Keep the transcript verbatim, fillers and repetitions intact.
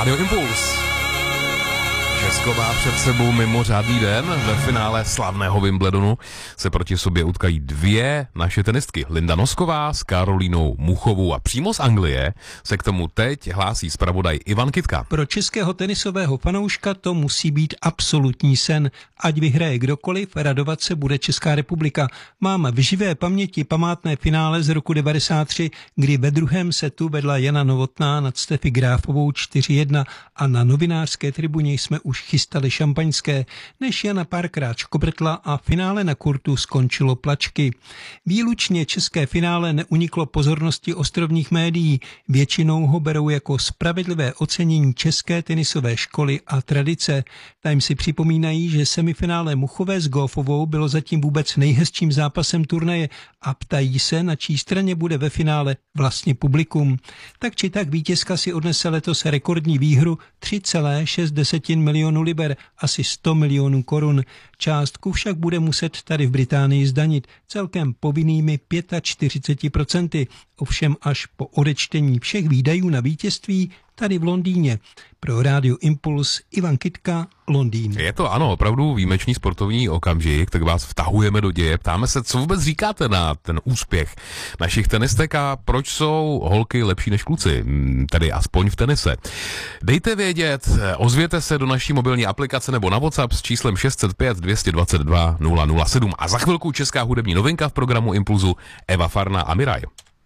Rádio Impuls. Česko má před sebou mimořádný den. Ve finále slavného Wimbledonu se proti sobě utkají dvě naše tenistky. Linda Nosková s Karolínou Muchovou a přímo z Anglie se k tomu teď hlásí zpravodaj Ivan Kytka. Pro českého tenisového fanouška to musí být absolutní sen. Ať vyhraje kdokoliv, radovat se bude Česká republika. Mám v živé paměti památné finále z roku devadesát tři, kdy ve druhém setu vedla Jana Novotná nad Steffi Grafovou čtyři jedna a na novinářské tribuně jsme už chystali šampaňské, než Jana párkrát škobrtla a finále na kurtu skončilo plačky. Výlučně české finále neuniklo pozornosti ostrovních médií. Většinou ho berou jako spravedlivé ocenění české tenisové školy a tradice. Time si připomínají, že semifinále Muchové s Goffovou bylo zatím vůbec nejhezčím zápasem turnaje a ptají se, na čí straně bude ve finále vlastně publikum. Tak či tak vítězka si odnese letos rekordní výhru tři celé šest milionu liber, asi sto milionů korun. Částku však bude muset tady v Británii zdanit celkem povinnými čtyřicet pět procent, ovšem až po odečtení všech výdajů na vítězství tady v Londýně. Pro Rádio Impuls Ivan Kytka, Londýn. Je to ano, opravdu výjimečný sportovní okamžik, tak vás vtahujeme do děje. Ptáme se, co vůbec říkáte na ten úspěch našich tenistek a proč jsou holky lepší než kluci, tedy aspoň v tenise. Dejte vědět, ozvěte se do naší mobilní aplikace nebo na WhatsApp s číslem šest set pět dvě dvacet dva nula nula sedm a za chvilku česká hudební novinka v programu Impulzu Eva Farna a Miraj.